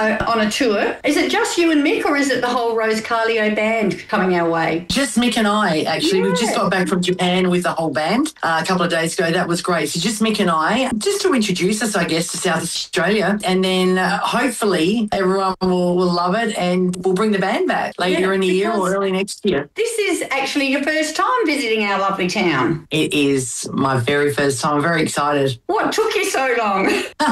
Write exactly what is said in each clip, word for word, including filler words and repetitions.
Carlio on a tour. Is it just you and Mick, or is it the whole Rose Carlio band coming our way? Just Mick and I, actually. Yeah. We just got back from Japan with the whole band uh, a couple of days ago. That was great. So just Mick and I, just to introduce us, I guess, to South Australia. And then uh, hopefully everyone will, will love it and we'll bring the band back later Yeah, in the year or early next year. This is actually your first time visiting our lovely town. It is my very first time. I'm very excited. What took you so long?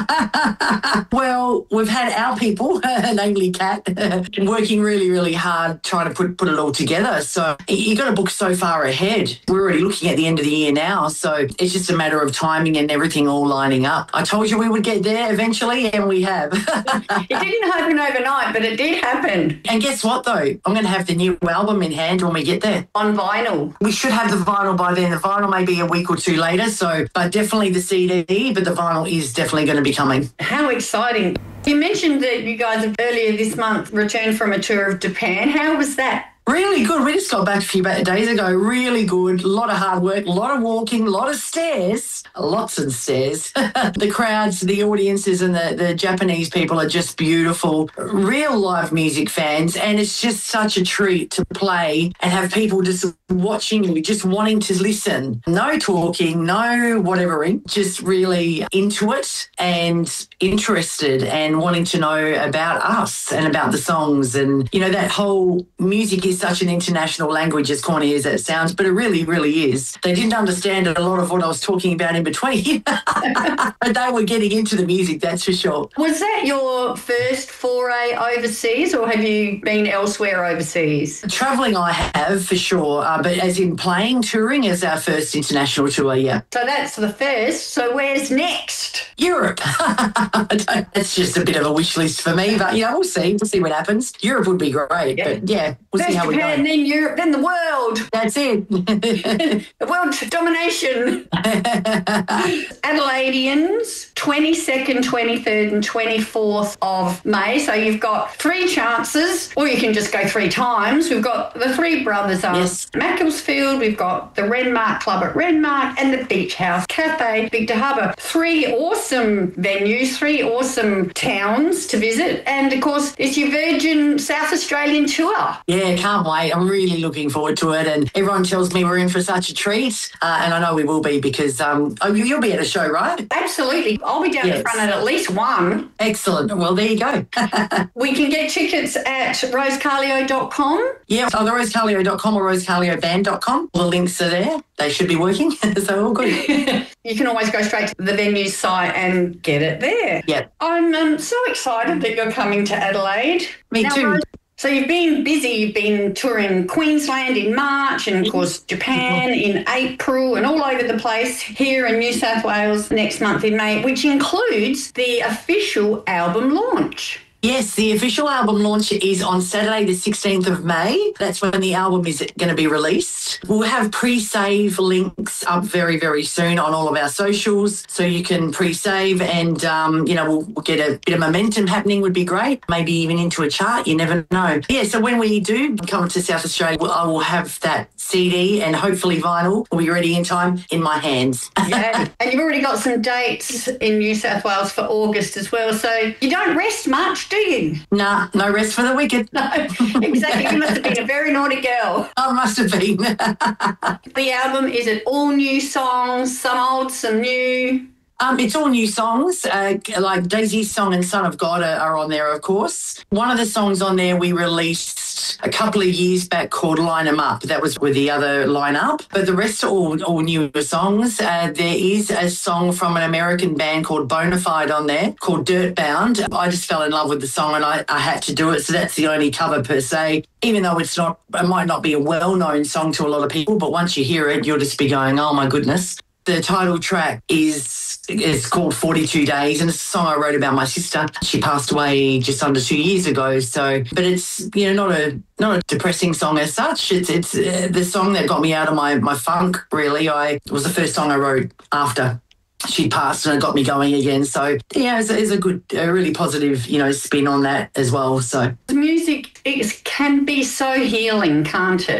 Well, we've had our people, namely Kat, working really, really hard trying to put, put it all together. So you got to book so far ahead. We're already looking at the end of the year now. So it's just a matter of timing and everything all lining up. I told you we would get there eventually, and we have. It didn't happen overnight, but it did happen. And guess what, though? I'm going to have the new album in hand when we get there. On vinyl. We should have the vinyl by then. The vinyl may be a week or two later, so but definitely the C D, but the vinyl is definitely going to be coming. How exciting. You mentioned that you guys have earlier this month returned from a tour of Japan. How was that? Really good. We just got back a few days ago. Really good. A lot of hard work, a lot of walking, a lot of stairs, lots of stairs. The crowds, the audiences and the, the Japanese people are just beautiful. Real live music fans. And it's just such a treat to play and have people just watching you, just wanting to listen. No talking, no whatever, just really into it and interested and wanting to know about us and about the songs. And, you know, that whole music is such an international language, as corny as that sounds, but it really, really is. They didn't understand a lot of what I was talking about in between, but they were getting into the music, that's for sure. Was that your first foray overseas, or have you been elsewhere overseas? Travelling I have, for sure, uh, but as in playing, touring is our first international tour, yeah. So that's the first. So where's next? Europe. That's just a bit of a wish list for me, but, you know, we'll see. We'll see what happens. Europe would be great, yeah. But, yeah, we'll First see how we go. Japan, then Europe, then the world. That's it. The world domination. Adelaideans, twenty-second, twenty-third and twenty-fourth of May. So you've got three chances, or you can just go three times. We've got the Three Brothers on yes. Macclesfield. We've got the Renmark Club at Renmark and the Beach House Cafe, Victor Harbour. Three awesome venues, three awesome towns to visit. And, of course, it's your Virgin South Australian tour. Yeah, can't wait. I'm really looking forward to it. And everyone tells me we're in for such a treat. Uh, and I know we will be because um, oh, you'll be at a show, right? Absolutely. I'll be down yes. the front at at least one. Excellent. Well, there you go. We can get tickets at rose carlio dot com. Yeah, either rose carlio dot com or rose carlio band dot com. The links are there. They should be working. So all good. You can always go straight to the venue site and get it there. Yeah. I'm um, so excited that you're coming to Adelaide. Me now, too. Rose, so you've been busy. You've been touring Queensland in March and, of course, Japan in April and all over the place here in New South Wales next month in May, which includes the official album launch. Yes, the official album launch is on Saturday the sixteenth of May. That's when the album is going to be released. We'll have pre-save links up very, very soon on all of our socials, so you can pre-save and, um, you know, we'll, we'll get a bit of momentum happening would be great. Maybe even into a chart, you never know. Yeah, so when we do come to South Australia, I will have that C D and hopefully vinyl will be ready in time in my hands. Yeah, and you've already got some dates in New South Wales for August as well, so you don't rest much, do you? Nah, no rest for the wicked. No, exactly. You must have been a very naughty girl. I must have been. The album, is it all new songs, some old, some new? Um, it's all new songs, uh, like Daisy's song and Son of God are, are on there, of course. One of the songs on there we released a couple of years back called Line 'Em Up. That was with the other lineup. But the rest are all, all newer songs. Uh, there is a song from an American band called Bonafide on there called Dirtbound. I just fell in love with the song and I, I had to do it. So that's the only cover per se. Even though it's not, it might not be a well-known song to a lot of people, but once you hear it, you'll just be going, oh my goodness. The title track is is called forty-two days, and it's a song I wrote about my sister. She passed away just under two years ago. So, but it's, you know, not a not a depressing song as such. It's it's uh, the song that got me out of my my funk. Really, I it was the first song I wrote after she passed, and it got me going again. So yeah, it's, it's a good, a really positive, you know, spin on that as well. So Music is, can be so healing, can't it?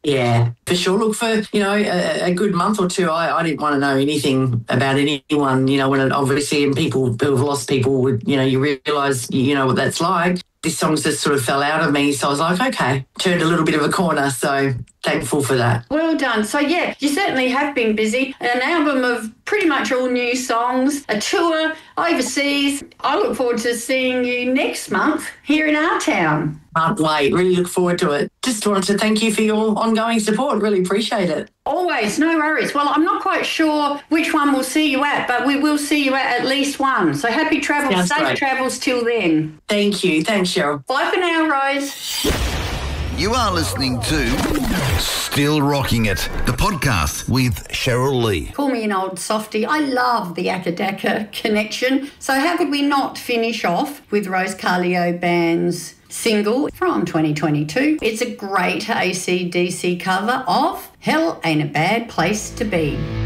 Yeah, for sure. Look, for, you know, a, a good month or two, I, I didn't want to know anything about anyone, you know, when it obviously, and people who have lost people would, you know, you realise, you know, what that's like. This song just sort of fell out of me. So I was like, okay, turned a little bit of a corner. So thankful for that. Well done. So, yeah, you certainly have been busy. An album of pretty much all new songs, a tour overseas. I look forward to seeing you next month here in our town. Can't wait. Really look forward to it. Just wanted to thank you for your ongoing support. Really appreciate it. Always, no worries. Well, I'm not quite sure which one we'll see you at, but we will see you at at least one. So happy travels, Sounds safe great. travels till then. Thank you. Thanks, Cheryl. Bye for now, Rose. You are listening to Still Rocking It, the podcast with Cheryl Lee. Call me an old softie. I love the Akadaka connection. So how could we not finish off with Rose Carleo Band's single from twenty twenty-two? It's a great A C D C cover of Hell Ain't a Bad Place to Be.